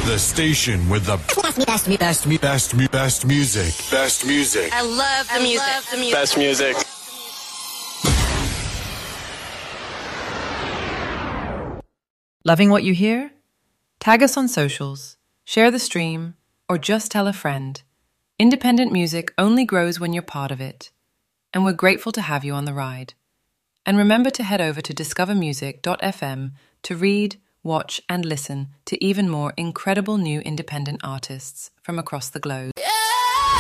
The station with the best music. Best music. I love the music. Best music. Loving what you hear? Tag us on socials, share the stream, or just tell a friend. Independent music only grows when you're part of it. And we're grateful to have you on the ride. And remember to head over to discovermusic.fm to read, watch, and listen to even more incredible new independent artists from across the globe.